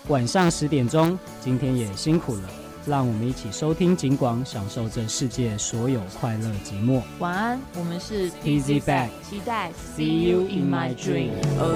晚上10点钟。今天也辛苦了，让我们一起收听警广，享受这世界所有快乐寂寞。 晚安，我们是 TZ Back， 期待 See you in my dream。